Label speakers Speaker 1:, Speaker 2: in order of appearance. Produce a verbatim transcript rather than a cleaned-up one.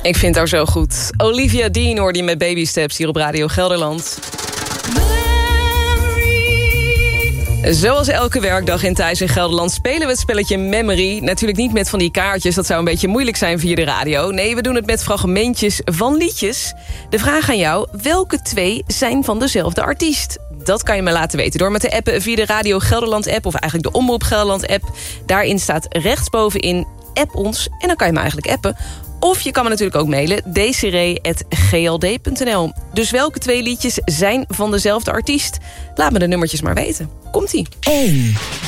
Speaker 1: Ik vind haar zo goed. Olivia Dean hoorde je met Baby Steps hier op Radio Gelderland. Zoals elke werkdag in Thuis in Gelderland spelen we het spelletje Memory. Natuurlijk niet met van die kaartjes, dat zou een beetje moeilijk zijn via de radio. Nee, we doen het met fragmentjes van liedjes. De vraag aan jou, welke twee zijn van dezelfde artiest? Dat kan je me laten weten door met te appen via de Radio Gelderland app... of eigenlijk de Omroep Gelderland app. Daarin staat rechtsbovenin app ons en dan kan je me eigenlijk appen. Of je kan me natuurlijk ook mailen, desiree at g l d punt n l. Dus welke twee liedjes zijn van dezelfde artiest? Laat me de nummertjes maar weten. Komt-ie.
Speaker 2: één.